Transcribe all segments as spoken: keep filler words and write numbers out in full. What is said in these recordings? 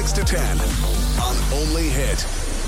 six to ten on Only Hit.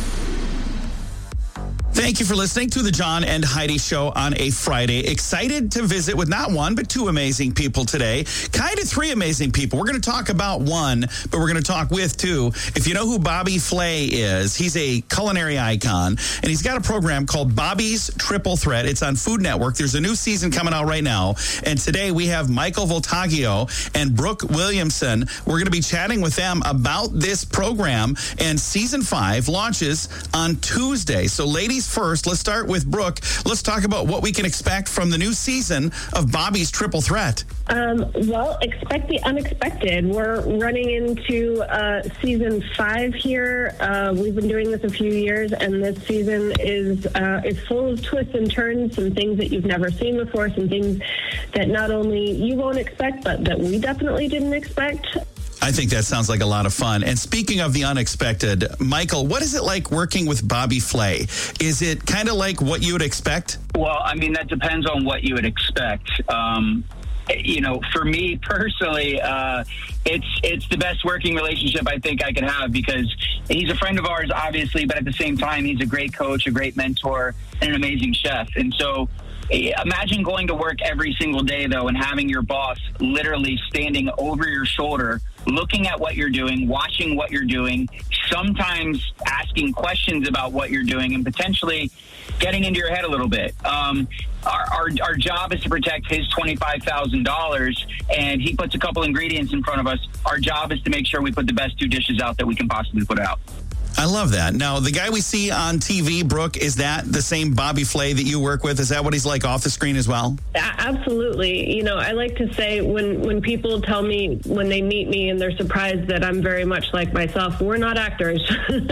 Thank you for listening to the John and Heidi Show on a Friday. Excited to visit with not one, but two amazing people today. Kind of three amazing people. We're going to talk about one, but we're going to talk with two. If you know who Bobby Flay is, he's a culinary icon, and he's got a program called Bobby's Triple Threat. It's on Food Network. There's a new season coming out right now, and today we have Michael Voltaggio and Brooke Williamson. We're going to be chatting with them about this program, and season five launches on Tuesday. So, ladies first, let's start with Brooke. Let's talk about what we can expect from the new season of Bobby's Triple Threat. Um, well, expect the unexpected. We're running into uh, season five here. Uh, we've been doing this a few years, and this season is uh, is full of twists and turns, some things that you've never seen before, some things that not only you won't expect, but that we definitely didn't expect. I think that sounds like a lot of fun. And speaking of the unexpected, Michael, what is it like working with Bobby Flay? Is it kind of like what you would expect? Well, I mean, that depends on what you would expect. Um, you know, for me personally, uh, it's it's the best working relationship I think I could have, because he's a friend of ours, obviously, but at the same time, he's a great coach, a great mentor, and an amazing chef. And so imagine going to work every single day, though, and having your boss literally standing over your shoulder, looking at what you're doing, watching what you're doing, sometimes asking questions about what you're doing, and potentially getting into your head a little bit. Um, our, our, our job is to protect his twenty-five thousand dollars, and he puts a couple ingredients in front of us. Our job is to make sure we put the best two dishes out that we can possibly put out. I love that. Now, the guy we see on T V, Brooke, is that the same Bobby Flay that you work with? Is that what he's like off the screen as well? Absolutely. You know, I like to say when, when people tell me, when they meet me and they're surprised that I'm very much like myself, we're not actors.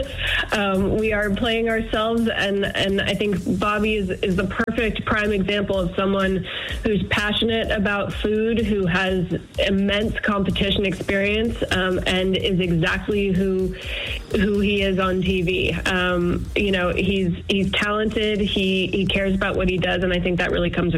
um, we are playing ourselves, and, and I think Bobby is, is the perfect prime example of someone who's passionate about food, who has immense competition experience, um, and is exactly who who he is on T V. Um, you know, he's he's talented. He he cares about what he does, and I think that really comes